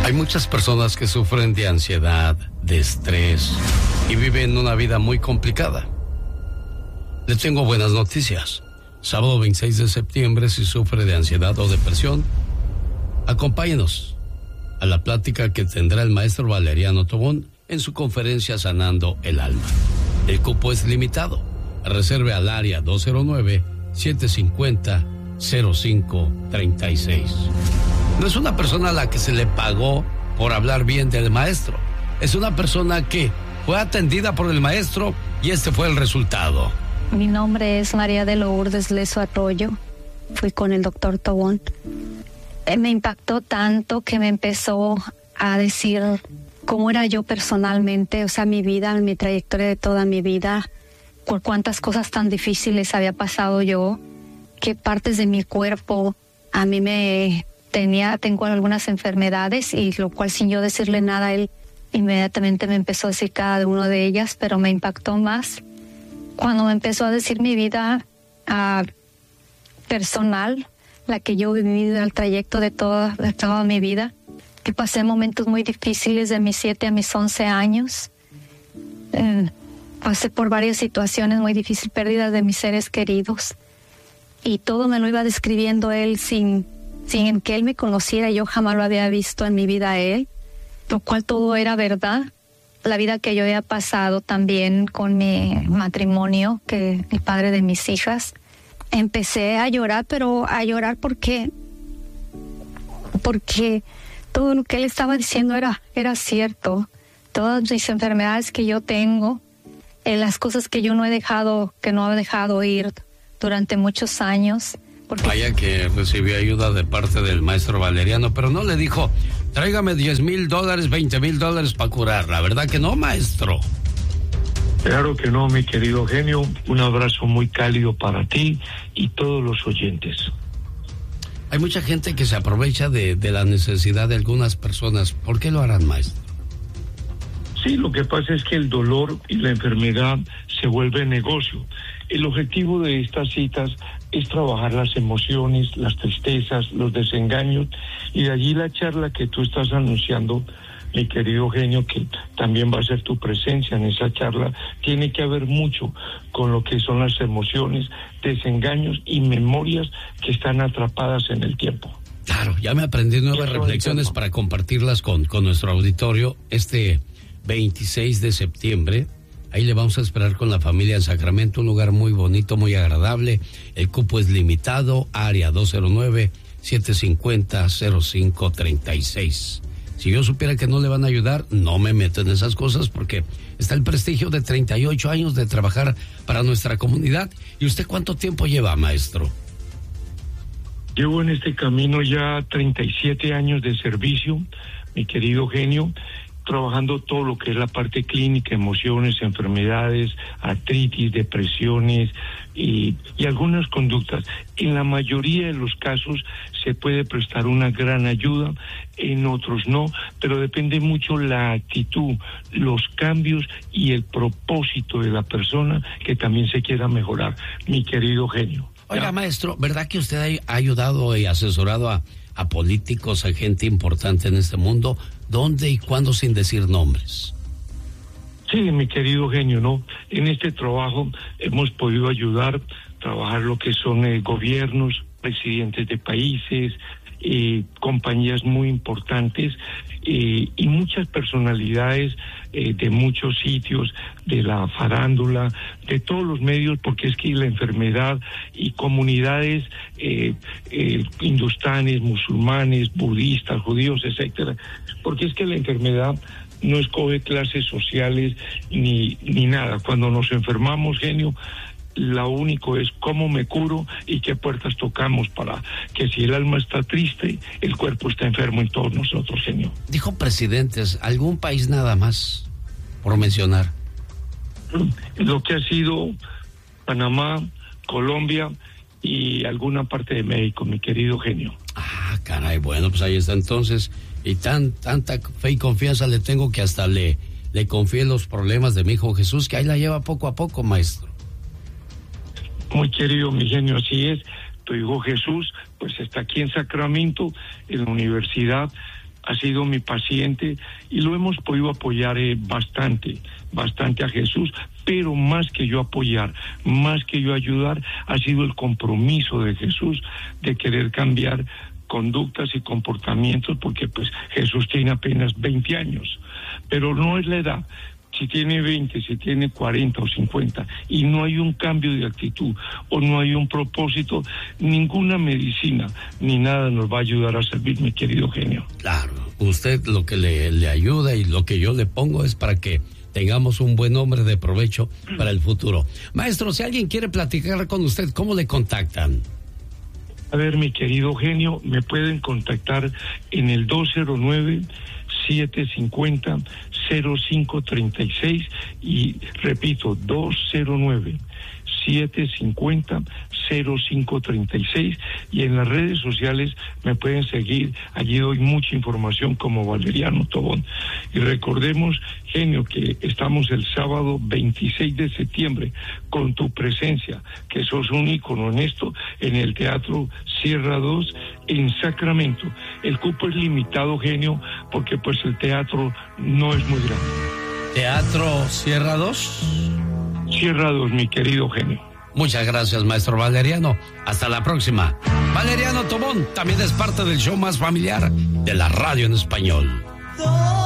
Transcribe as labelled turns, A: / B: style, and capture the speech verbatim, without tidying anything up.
A: Hay muchas personas que sufren de ansiedad, de estrés y viven una vida muy complicada. Le tengo buenas noticias. Sábado veintiséis de septiembre, si sufre de ansiedad o depresión, acompáñenos a la plática que tendrá el maestro Valeriano Tobón en su conferencia Sanando el Alma. El cupo es limitado. Reserve al área dos cero nueve, siete cinco cero, cero cinco tres seis. No es una persona a la que se le pagó por hablar bien del maestro. Es una persona que fue atendida por el maestro y este fue el resultado.
B: Mi nombre es María de Lourdes Leso Arroyo. Fui con el doctor Tobón. Eh, me impactó tanto que me empezó a decir cómo era yo personalmente, o sea, mi vida, mi trayectoria de toda mi vida, por cuántas cosas tan difíciles había pasado yo, qué partes de mi cuerpo a mí me tenía, tengo algunas enfermedades, y lo cual sin yo decirle nada, él inmediatamente me empezó a decir cada una de ellas, pero me impactó más cuando me empezó a decir mi vida uh, personal, la que yo he vivido, el trayecto de toda, de toda mi vida, que pasé momentos muy difíciles de mis siete a mis once años. Eh, pasé por varias situaciones muy difíciles, pérdidas de mis seres queridos, y todo me lo iba describiendo él sin, sin que él me conociera. Yo jamás lo había visto en mi vida a él, lo cual todo era verdad. La vida que yo había pasado también con mi matrimonio, que el padre de mis hijas. Empecé a llorar, pero a llorar porque, porque todo lo que él estaba diciendo era, era cierto. Todas mis enfermedades que yo tengo, eh, las cosas que yo no he dejado, que no he dejado ir durante muchos años. Porque...
A: Vaya que recibió ayuda de parte del maestro Valeriano, pero no le dijo, tráigame diez mil dólares, veinte mil dólares para curar. La verdad que no, maestro.
C: Claro que no, mi querido genio. Un abrazo muy cálido para ti y todos los oyentes.
A: Hay mucha gente que se aprovecha de, de la necesidad de algunas personas. ¿Por qué lo harán, maestro?
C: Sí, lo que pasa es que el dolor y la enfermedad se vuelve negocio. El objetivo de estas citas es trabajar las emociones, las tristezas, los desengaños, y de allí la charla que tú estás anunciando, mi querido genio, que también va a ser tu presencia en esa charla. Tiene que haber mucho con lo que son las emociones, desengaños y memorias que están atrapadas en el tiempo.
A: Claro, ya me aprendí nuevas reflexiones para compartirlas con, con nuestro auditorio este veintiséis de septiembre. Ahí le vamos a esperar con la familia en Sacramento, un lugar muy bonito, muy agradable. El cupo es limitado, área dos cero nueve, siete cinco cero, cero cinco tres seis. Si yo supiera que no le van a ayudar, no me meto en esas cosas, porque está el prestigio de treinta y ocho años de trabajar para nuestra comunidad. ¿Y usted cuánto tiempo lleva, maestro?
C: Llevo en este camino ya treinta y siete años de servicio, mi querido genio, trabajando todo lo que es la parte clínica, emociones, enfermedades, artritis, depresiones y, y algunas conductas. En la mayoría de los casos se puede prestar una gran ayuda, en otros no, pero depende mucho la actitud, los cambios y el propósito de la persona que también se quiera mejorar, mi querido genio.
A: Oiga,
C: ¿Ya?
A: maestro, ¿verdad que usted ha ayudado y asesorado a, a políticos, a gente importante en este mundo? ¿Dónde y cuándo, sin decir nombres?
C: Sí, mi querido genio, ¿no? En este trabajo hemos podido ayudar, trabajar lo que son eh, gobiernos, presidentes de países, eh, compañías muy importantes eh, y muchas personalidades eh, de muchos sitios, de la farándula, de todos los medios, porque es que la enfermedad y comunidades eh, eh, hindustanes, musulmanes, budistas, judíos, etcétera, porque es que la enfermedad no escoge clases sociales ni, ni nada. Cuando nos enfermamos, genio, lo único es cómo me curo y qué puertas tocamos para que si el alma está triste, el cuerpo está enfermo en todos nosotros, genio.
A: Dijo presidentes, algún país nada más, por mencionar.
C: Lo que ha sido Panamá, Colombia y alguna parte de México, mi querido genio.
A: Ah, caray, bueno, pues ahí está entonces. Y tan tanta fe y confianza le tengo que hasta le, le confié los problemas de mi hijo Jesús, que ahí la lleva poco a poco, maestro.
C: Muy querido, mi genio, así es. Tu hijo Jesús, pues está aquí en Sacramento, en la universidad, ha sido mi paciente y lo hemos podido apoyar eh, bastante, bastante a Jesús, pero más que yo apoyar, más que yo ayudar, ha sido el compromiso de Jesús de querer cambiar conductas y comportamientos, porque pues Jesús tiene apenas veinte años, pero no es la edad. Si tiene veinte, si tiene cuarenta o cincuenta y no hay un cambio de actitud o no hay un propósito, ninguna medicina ni nada nos va a ayudar a servir, mi querido genio.
A: Claro, usted lo que le, le ayuda y lo que yo le pongo es para que tengamos un buen hombre de provecho para el futuro. Maestro, si alguien quiere platicar con usted, ¿cómo le contactan?
C: A ver, mi querido genio, me pueden contactar en el dos cero nueve, siete cinco cero, cero cinco tres seis y repito, dos cero nueve, siete cinco cero, cero cinco tres seis, y en las redes sociales me pueden seguir, allí doy mucha información como Valeriano Tobón. Y recordemos, genio, que estamos el sábado veintiséis de septiembre con tu presencia, que sos un ícono en esto, en el Teatro Sierra dos en Sacramento. El cupo es limitado, genio, porque pues el teatro no es muy grande.
A: ¿Teatro Sierra dos?
C: Sierra dos, mi querido genio.
A: Muchas gracias, maestro Valeriano. Hasta la próxima. Valeriano Tobón también es parte del show más familiar de la radio en español.